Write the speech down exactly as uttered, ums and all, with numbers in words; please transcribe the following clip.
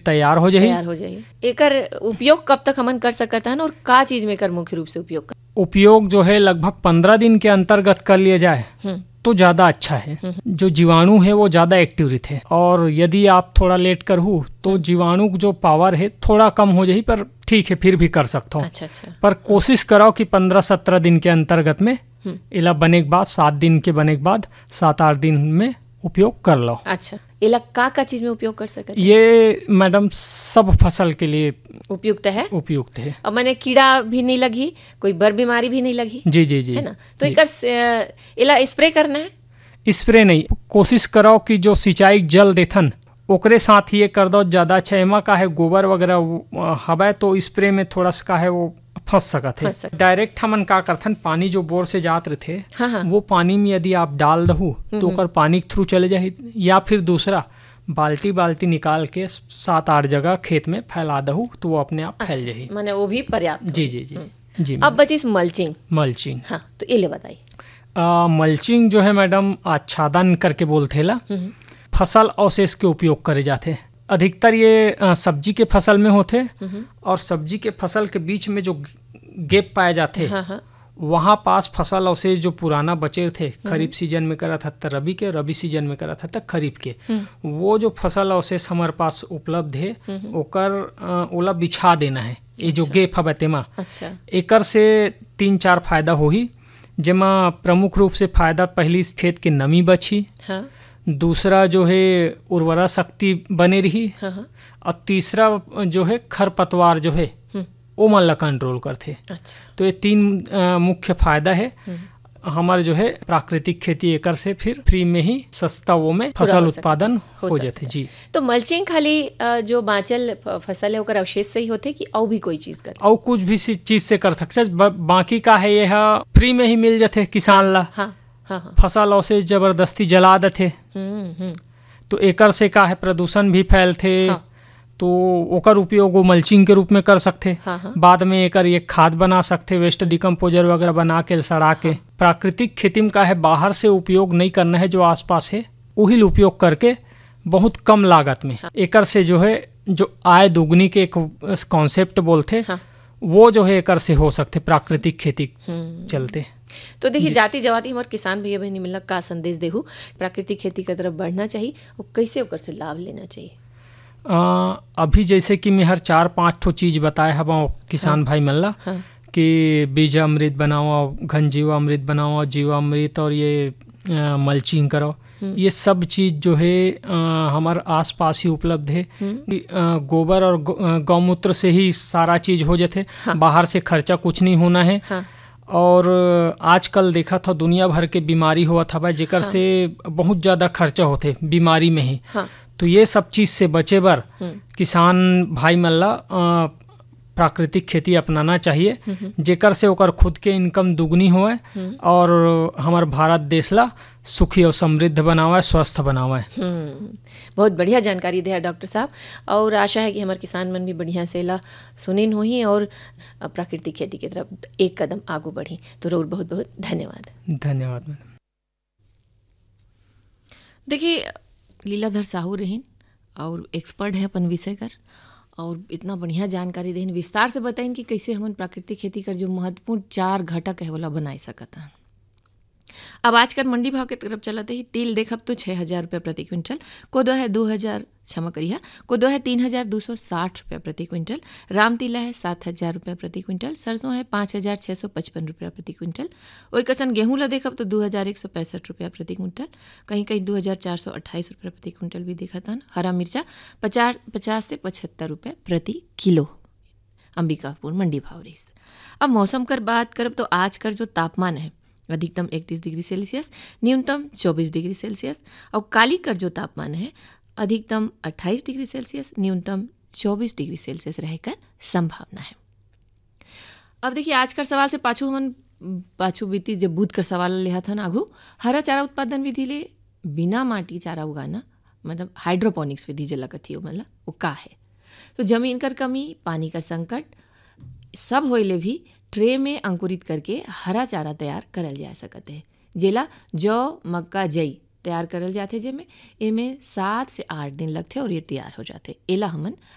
तैयार हो जाही तैयार हो जाही। एकर उपयोग कब तक हमन कर सकत हन और का चीज में एकर मुख्य रूप से उपयोग कर? उपयोग जो है लगभग पंद्रह दिन के अंतर्गत कर लिया जाए तो ज़्यादा अच्छा है। जो जीवाणु है वो ज़्यादा एक्टिव रहते हैं और यदि आप थोड़ा लेट कर हो तो जीवाणु जो पावर है थोड़ा कम हो जाही, पर ठीक है फिर भी कर सकता हूँ। अच्छा अच्छा। पर कोशिश कराओ कि पंद्रह सत्रह दिन के अंतर्गत में इला बने के बाद सात दिन के बने के बाद सात आठ दिन में उपयोग कर लो। अच्छा, इला का का चीज में उपयोग कर सकते हैं? ये मैडम सब फसल के लिए उपयुक्त है। उपयुक्त है। अब मैंने कीड़ा भी नहीं लगी, कोई बर बीमारी भी नहीं लगी। जी जी जी है ना, तो एकर इला स्प्रे करना है? स्प्रे नहीं, कोशिश करो कि जो सिंचाई जल देथन ओकरे साथ ही ये कर दो ज़्यादा अच्छा। एमा का है गोबर वगैरह हवा तो स्प्रे में थोड़ा सा का है वो फंस सकत है। डायरेक्ट हमन का करथन पानी जो बोर से जात रहे थे हाँ हाँ। वो पानी में यदि आप डाल दहू तो ओकर पानी के थ्रू चले जाही, या फिर दूसरा बाल्टी बाल्टी निकाल के सात आठ जगह खेत में फैला दहू तो वो अपने आप फैल जाही। माने वो भी पर्याप्त। जी जी जी जी। अब बची मल्चिंग। मल्चिंग, हाँ, तो ये ले बताइए। मल्चिंग जो है मैडम आच्छादन करके बोलते ला, फसल अवशेष के उपयोग करे जाते। अधिकतर ये आ, सब्जी के फसल में होते और सब्जी के फसल के बीच में जो गैप पाए जाते हाँ हाँ। वहाँ पास फसल अवशेष जो पुराना बचे थे खरीफ सीजन में करा था तो रबी के, रबी सीजन में करा था तो खरीफ के, वो जो फसल अवशेष हमारे पास उपलब्ध है ओकर ओला बिछा देना है। ये जो गैप है तेमा अच्छा। एकर से तीन चार फायदा होही, जेमा प्रमुख रूप से फायदा पहली खेत के नमी बची। हाँ। दूसरा जो है उर्वरा शक्ति बने रही। हाँ। और तीसरा जो है खरपतवार जो है वो मन ला कंट्रोल करते। अच्छा। तो ये तीन आ, मुख्य फायदा है हमारे जो है प्राकृतिक खेती एकर से फिर फ्री में ही सस्ता वो में फसल उत्पादन हो, हो जाते। जी। तो मल्चिंग खाली जो बाँचल फसल है ओकर अवशेष से ही होते कि और भी कोई चीज कर? और कुछ भी चीज से कर सकते, बाकी का है यह फ्री में ही मिल जाते किसान ला। हाँ हाँ हाँ। फसल अवशेष जबरदस्ती जला देते तो एकर से का है प्रदूषण भी फैलते। हाँ। तो ओकर उपयोग वो मल्चिंग के रूप में कर सकते। हाँ हाँ। बाद में एकर ये खाद बना सकते, वेस्ट डिकम्पोजर वगैरह बना के सड़ा के। हाँ। प्राकृतिक खेती में का है बाहर से उपयोग नहीं करना है, जो आसपास है वही उपयोग करके बहुत कम लागत में। हाँ। एकर से जो है जो आय दुगनी के एक कॉन्सेप्ट बोलते। हाँ। वो जो है एकर से हो सकते प्राकृतिक खेती चलते। तो देखिए जाति जवाती हमारे किसान भैया बहनी मिलना का संदेश देहू प्राकृतिक खेती की तरफ बढ़ना चाहिए और कैसे ओकर से लाभ लेना चाहिए? आ, अभी जैसे कि मैं हर चार पाँच ठो चीज़ बताए हवा किसान हाँ। भाई मल्ला हाँ। कि बीज अमृत बनाओ, घन जीवामृत बनाओ, जीवामृत और ये आ, मल्चिंग करो। ये सब चीज़ जो है हमारे आसपास ही उपलब्ध है। आ, गोबर और गौमूत्र से ही सारा चीज़ हो जाते। हाँ। बाहर से खर्चा कुछ नहीं होना है। हाँ। और आजकल देखा था दुनिया भर के बीमारी हुआ था भाई जेकर हाँ। से बहुत ज़्यादा खर्चा होते बीमारी में ही। हाँ। तो ये सब चीज़ से बचे बर किसान भाई मल्ला प्राकृतिक खेती अपनाना चाहिए, जेकर से ओकर खुद के इनकम दुगनी होए और हमार भारत देश ला सुखी और समृद्ध बनावे, स्वस्थ बनावे। बहुत बढ़िया जानकारी दिया डॉक्टर साहब, और आशा है कि हमारे किसान मन भी बढ़िया से ला सुनिन होही और प्राकृतिक खेती की तरफ एक कदम आगू बढ़ी। तो रोड बहुत बहुत धन्यवाद। धन्यवाद मैडम। देखिए लीलाधर साहू रहीन और एक्सपर्ट है अपन विषय कर, और इतना बढ़िया जानकारी देन विस्तार से बताइन कि कैसे हमन प्राकृतिक खेती कर जो महत्वपूर्ण चार घटक है वाला बनाए सकत हैं। अब आजकल मंडी भाव के तरफ चलते ही तिल देखब तो छः हज़ार रुपये प्रति क्विंटल, कोदो है दो हज़ार क्षमा करिए कोदो है तीन हज़ार दो सौ साठ रुपये प्रति क्विंटल, राम तिला है सात हज़ार रुपये प्रति क्विंटल, सरसों है पाँच हज़ार छः सौ पचपन रुपये प्रति क्विंटल। वही कसन गेहूँ ला देखब तो दो हज़ार एक सौ पैंसठ रुपये प्रति क्विंटल, कहीं कहीं दो हज़ार चार सौ अट्ठाईस रुपये प्रति क्विंटल भी देखा था। हरा मिर्चा पचास पचास से पचहत्तर रुपये प्रति किलो अंबिकापुर मंडी भाव रही। अब मौसम कर बात करब तो आज कर जो तापमान है अधिकतम इकतीस डिग्री सेल्सियस, न्यूनतम चौबीस डिग्री सेल्सियस, और काली कर जो तापमान है अधिकतम अट्ठाईस डिग्री सेल्सियस, न्यूनतम चौबीस डिग्री सेल्सियस रहकर संभावना है। अब देखिए आज का सवाल से पाछू हमन पाछू बीती जब बुध का सवाल लिया था ना आगू, हरा चारा उत्पादन विधि ले बिना माटी चारा उगाना मतलब हाइड्रोपोनिक्स विधि जला कथी हो मतलब वो का है। तो जमीन कर कमी, पानी का संकट सब होइले भी ट्रे में अंकुरित करके हरा चारा तैयार करल जा सकते हैं, जेला जौ मक्का जई तैयार करल जाते जेमे एमे सात से आठ दिन लगते और ये तैयार हो जाते। एला हमन